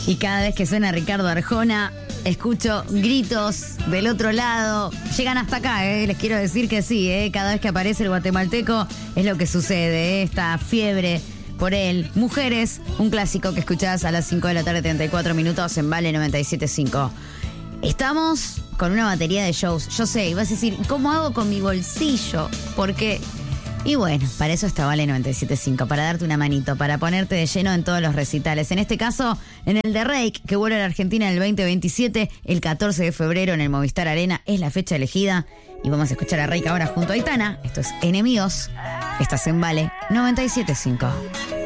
Y cada vez que suena Ricardo Arjona, escucho gritos del otro lado. Llegan hasta acá, les quiero decir que sí, cada vez que aparece el guatemalteco es lo que sucede, esta fiebre por él. Mujeres, un clásico que escuchás a las 5 de la tarde, 34 minutos en Vale 97.5. Estamos con una batería de shows. Yo sé, y vas a decir, ¿cómo hago con mi bolsillo? Porque... Y bueno, para eso está Vale 97.5, para darte una manito, para ponerte de lleno en todos los recitales. En este caso, en el de Reik, que vuelve a la Argentina en el 2027, el 14 de febrero en el Movistar Arena, es la fecha elegida. Y vamos a escuchar a Reik ahora junto a Aitana. Esto es Enemigos. Estás en Vale 97.5.